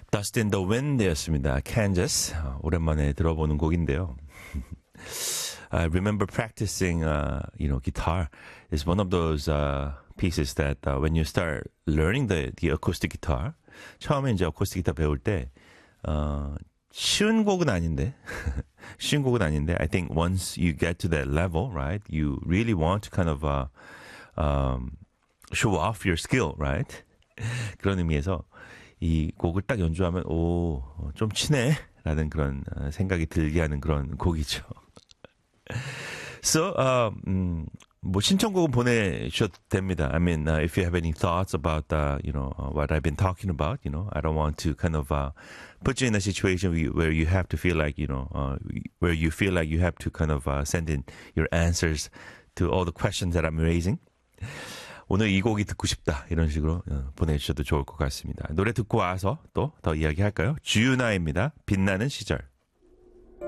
Dust in the Wind였습니다. Kansas. 오랜만에 들어보는 곡인데요. I remember practicing, guitar is one of those pieces that when you start learning the acoustic guitar, 처음에 이제 어쿠스틱 기타 배울 때 쉬운 곡은 아닌데, 쉬운 곡은 아닌데, I think once you get to that level, right, you really want to kind of show off your skill, right? 그런 의미에서 이 곡을 딱 연주하면 좀 치네 라는 그런 생각이 들게 하는 그런 곡이죠. So, 뭐 신청곡은 보내주셔도 됩니다. I mean, if you have any thoughts about, what I've been talking about, I don't want to kind of put you in a situation where you have to feel like, where you feel like you have to kind of send in your answers to all the questions that I'm raising. 오늘 이 곡이 듣고 싶다 이런 식으로 보내주셔도 좋을 것 같습니다. 노래 듣고 와서 또 더 이야기할까요? 주유나입니다. 빛나는 시절.